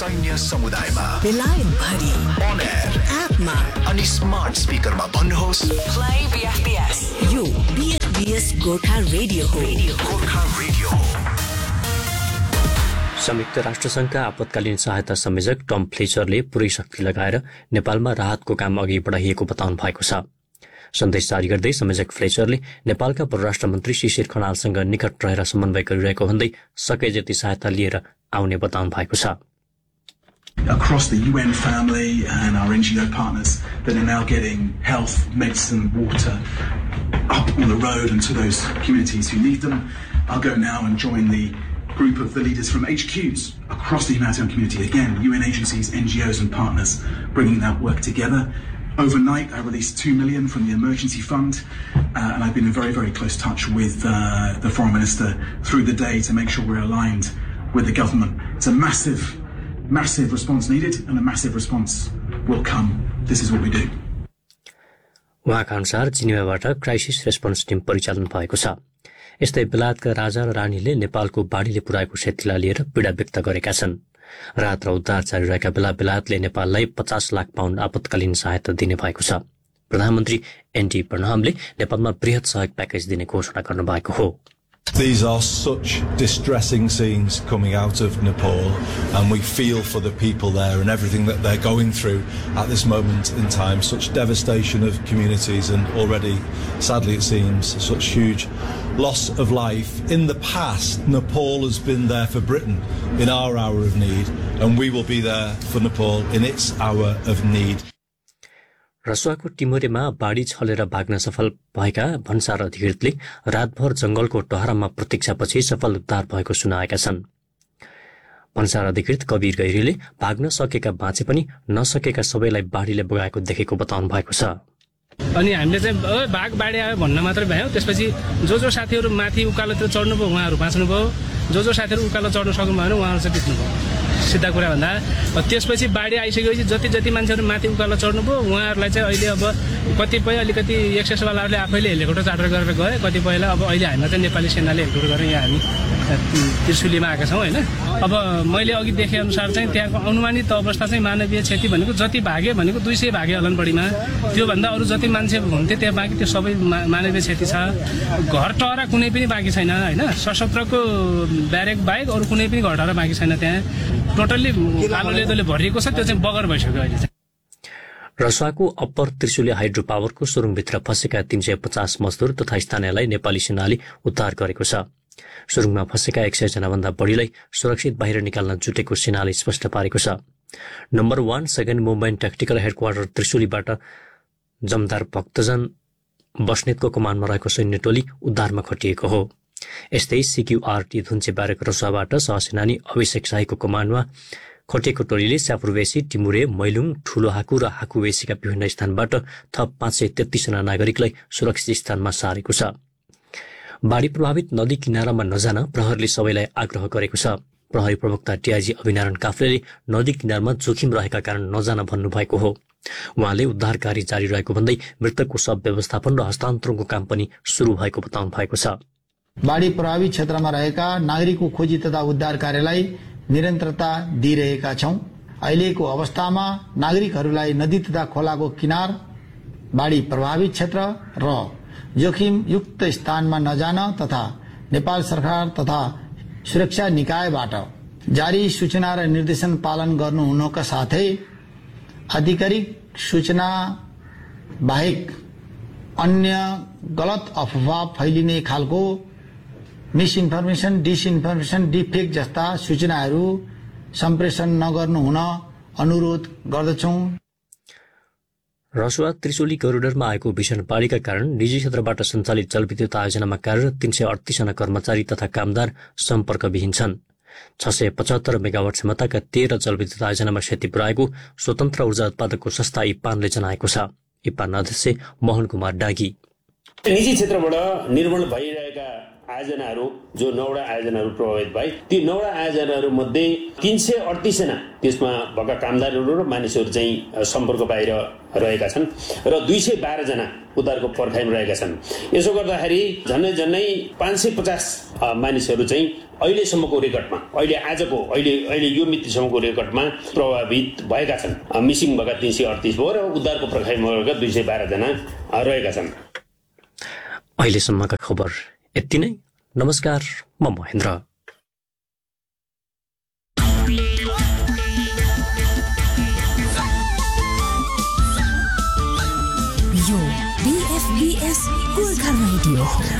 सैन्य समुदायमा बेलायत भरि on air एपमा अनि स्मार्ट स्पिकरमा भन्नुहोस् Play BFBS. यो BFBS गोर्खा रेडियो हो. गोर्खा रेडियो हो। संयुक्त राष्ट्रसङ्घका आपतकालीन सहायता संयोजक टम फ्लेचरले पुरै शक्ति लगाएर नेपालमा राहतको काम अघि बढाइएको बताउनु भएको छ। सन्देश जारी गर्दै संयोजक फ्लेचरले नेपालका परराष्ट्र मन्त्री शिशिर खनालसँग निकट रहेर समन्वय गरिरहेको भन्दै सके जति सहायता लिएर आउने बताउनु भएको छ। Across the UN family and our NGO partners that are now getting health, medicine, water up on the road and to those communities who need them. I'll go now and join the group of the leaders from HQs across the humanitarian community. Again, UN agencies, NGOs and partners bringing that work together. Overnight, I released 2 million from the emergency fund, and I've been in very, very close touch with the foreign minister through the day to make sure we're aligned with the government. It's a massive response needed, and a massive response will come. This is what we do. उहाँका अनुसार जिनेवाबाट crisis response team परिचालन भएको छ। यस्तै बेलायतका राजा र रानीले नेपालको बाढीले पुर्याएको क्षतिलाई लिएर पीडा व्यक्त गरेका छन्। राहत र उद्धार जारी रहेका बेला बेलायतले नेपाललाई 50 लाख पाउन्ड आपतकालीन सहायता दिने भएको छ। प्रधानमन्त्री एनडी ब्रनहामले नेपालमा बृहत सहयोग प्याकेज दिने घोषणा गर्नुभएको हो। These are such distressing scenes coming out of Nepal, and we feel for the people there and everything that they're going through at this moment in time. Such devastation of communities and already, sadly it seems, such huge loss of life. In the past, Nepal has been there for Britain in our hour of need, and we will be there for Nepal in its hour of need. रसुवाको टिमोरेमा बाढी छलेर भाग्न सफल भएका भन्सार अधिकृतले रातभर जंगलको टहरामा प्रतीक्षापछि सफल उद्धार भएको सुनाएका छन्। भन्सार अधिकृत कबीर गैरीले भाग्न सकेका बाँचे पनि नसकेका सबैलाई बाढीले बगाएको देखेको बताउनु भएको छ। अनि हामीले चाहिँ भाग बाढी आयो भन्न मात्रै भ्यायौ। त्यसपछि जो साथीहरू माथि उकालोतिर चढ्नु भयो उहाँहरू बाँच्नु भयो, जो साथीहरू उकालो चढ्न सक्नु भएन उहाँहरू चाहिँ बित्नु भयो। सिधा कुरा भन्दा त्यसपछि बाढी आइसकेपछि जति मान्छेहरू माथि उकालो चढ्नु भयो उहाँहरूलाई चाहिँ अहिले अब कतिपय अलिकति एक्सेसवालाहरूले आफैले हेलिकप्टर चार्टर गरेर गए, कतिपयलाई अब अहिले हामीलाई चाहिँ नेपाली सेनाले हेलिकप्टर गरेर यहाँ हामी त्रिशुलीमा आएका छौँ होइन। अब मैले अघि देखे अनुसार चाहिँ त्यहाँको अनुमानित अवस्था चाहिँ मानवीय क्षति भनेको जति भागे भनेको 200 भागे हलन बढीमा, त्योभन्दा अरू जति मान्छे हुन्थे त्यहाँ बाँकी त्यो सबै मानवीय क्षति छ। घर टहरा कुनै पनि बाँकी छैन होइन, सशस्त्रको ब्यारेक बाहेक अरू कुनै पनि घर टहरा बाँकी छैन। त्यहाँ टोटल्ली कालो लेदोले भरिएको छ, त्यो चाहिँ बगर भइसक्यो अहिले चाहिँ। रसुवाको अप्पर त्रिशुली हाइड्रो पावरको सुरुङभित्र फँसेका 350 मजदुर तथा स्थानीयलाई नेपाली सेनाले उद्धार गरेको छ। सुरुङमा फँसेका 100 जनाभन्दा बढीलाई सुरक्षित बाहिर निकाल्न जुटेको सेनाले स्पष्ट पारेको छ। Number 1 second Mumbai tactical headquarter त्रिशुलीबाट जमदार भक्तजन बस्नेतको कमानमा रहेको सैन्य टोली उद्धारमा खटिएको हो। यस्तै CQRT धुन्चे ब्यारेक रसुवाबाट सहसेनानी अभिषेक शाहीको कमानमा खटिएको टोलीले स्यापुरवेसी, टिमुरे, मैलुङ, ठूलो हाकु र हाकुवेसीका विभिन्न स्थानबाट थप 533 जना नागरिकलाई सुरक्षित स्थानमा सारेको छ। बाढी प्रभावित नदी किनारामा नजान प्रहरीले सबैलाई आग्रह गरेको छ। प्रहरी प्रवक्ता DIG अभिनारायण काफ्लेले नदी किनारमा जोखिम रहेका कारण नजान भन्नुभएको हो। उहाँले उद्धार कार्य जारी रहेको भन्दै मृतकको शव व्यवस्थापन र हस्तान्तरणको काम पनि सुरु भएको बताउनु भएको छ। बाढी प्रभावित क्षेत्रमा रहेका नागरिकको खोजी तथा उद्धार कार्यलाई निरन्तरता दिइरहेका छौं। अहिलेको अवस्थामा नागरिकहरूलाई नदी तथा खोलाको किनार, बाढी प्रभावित क्षेत्र र जोखिम युक्त स्थानमा नजान तथा नेपाल सरकार तथा सुरक्षा निकायबाट जारी सूचना र निर्देशन पालन गर्नु हुनुका साथै आधिकारिक सूचना बाहेक अन्य गलत अफवाह फैलिने खालको मिसइन्फर्मेसन, डिसइन्फर्मेसन, डिफेक्ट जस्ता सूचनाहरू सम्प्रेषण नगर्नु हुन अनुरोध गर्दछौं। रसुवा त्रिशुली करिडोरमा आएको भीषण बाढीका कारण निजी क्षेत्रबाट सञ्चालित जलविद्युत आयोजनामा कार्यरत 338 जना कर्मचारी तथा कामदार सम्पर्कविहीन छन्। 675 मेगावाट क्षमताका 13 जलविद्युत आयोजनामा क्षति पुर्याएको स्वतन्त्र ऊर्जा उत्पादकको संस्था इप्पानले जनाएको छ। इप्पान अध्यक्ष मोहन कुमार डागी निजी क्षेत्रबाट निर्माण भइरहेका आयोजनाहरू जो 9वटा आयोजनाहरू प्रभावित भए ती 9वटा आयोजनाहरू मध्ये 338 जना त्यसमा भएका कामदारहरू र मानिसहरू चाहिँ सम्पर्क बाहिर रहेका छन् र 212 जना उद्धारको पर्खाइमा रहेका छन्। यसो गर्दाखेरि झन्नै 550 मानिसहरू चाहिँ अहिलेसम्मको रेकर्डमा अहिले यो मितिसम्मको रेकर्डमा प्रभावित भएका छन्। मिसिङ भएका 338 भयो र उद्धारको पर्खाइमा रहेका 212 जना रहेका छन्। अहिलेसम्मका खबर यति नै। नमस्कार, म महेन्द्र। यो BFBS गोर्खा रेडियो हो।